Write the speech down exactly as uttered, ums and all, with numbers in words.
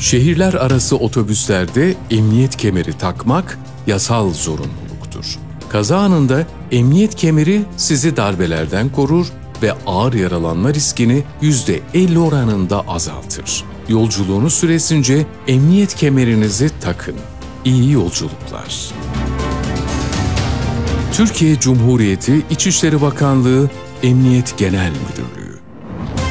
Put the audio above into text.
Şehirler arası otobüslerde emniyet kemeri takmak yasal zorunluluktur. Kaza anında emniyet kemeri sizi darbelerden korur ve ağır yaralanma riskini yüzde elli oranında azaltır. Yolculuğunuz süresince emniyet kemerinizi takın. İyi yolculuklar. Türkiye Cumhuriyeti İçişleri Bakanlığı Emniyet Genel Müdürlüğü